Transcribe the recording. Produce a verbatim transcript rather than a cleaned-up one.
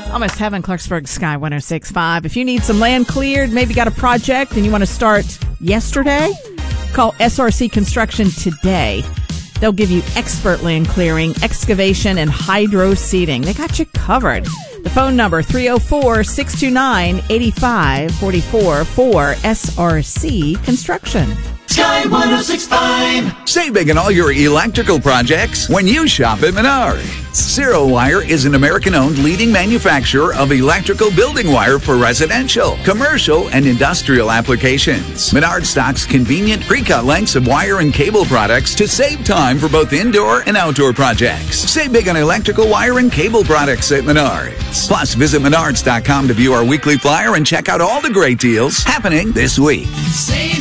Almost Heaven, Clarksburg Sky one oh six point five. If you need some land cleared, maybe got a project and you want to start yesterday, call S R C Construction today. They'll give you expert land clearing, excavation, and hydro seeding. They got you covered. The phone number, three oh four, six two nine, eight five four four for S R C Construction. Sky one oh six point five. Save big on all your electrical projects when you shop at Menards. Zero Wire is an American-owned leading manufacturer of electrical building wire for residential, commercial, and industrial applications. Menards stocks convenient pre-cut lengths of wire and cable products to save time for both indoor and outdoor projects. Save big on electrical wire and cable products at Menards. Plus, visit menards dot com to view our weekly flyer and check out all the great deals happening this week. Save